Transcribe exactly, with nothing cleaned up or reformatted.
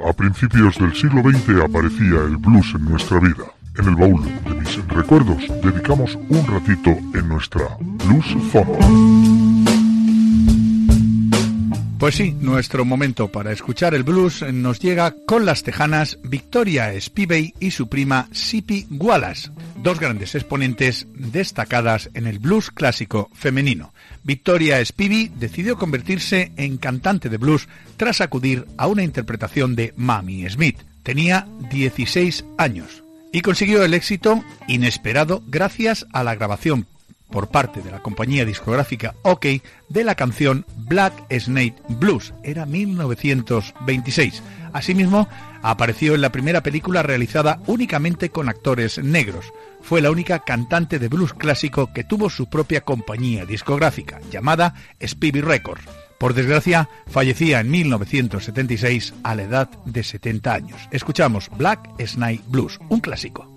A principios del siglo veinte aparecía el blues en nuestra vida. En el baúl de mis recuerdos dedicamos un ratito en nuestra Blues Phone. Pues sí, nuestro momento para escuchar el blues nos llega con las tejanas Victoria Spivey y su prima Sippy Wallace, dos grandes exponentes destacadas en el blues clásico femenino. Victoria Spivey decidió convertirse en cantante de blues tras acudir a una interpretación de Mamie Smith. Tenía dieciséis años y consiguió el éxito inesperado gracias a la grabación por parte de la compañía discográfica OK de la canción Black Snake Blues. Era mil novecientos veintiséis. Asimismo, apareció en la primera película realizada únicamente con actores negros. Fue la única cantante de blues clásico que tuvo su propia compañía discográfica, llamada Spivey Records. Por desgracia, fallecía en mil novecientos setenta y seis a la edad de setenta años. Escuchamos Black Snake Blues, un clásico.